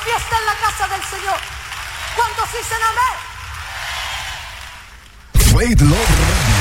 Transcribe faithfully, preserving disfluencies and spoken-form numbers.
fiesta en la casa del Señor. ¿Cuántos dicen amén? Faith Love Radio.